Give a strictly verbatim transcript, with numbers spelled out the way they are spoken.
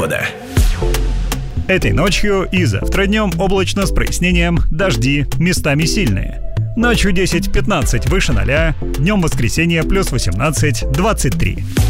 погода. Этой ночью и завтра днем облачно с прояснением, дожди, местами сильные. Ночью десять-пятнадцать выше ноля, днем воскресенье плюс восемнадцать-двадцать три.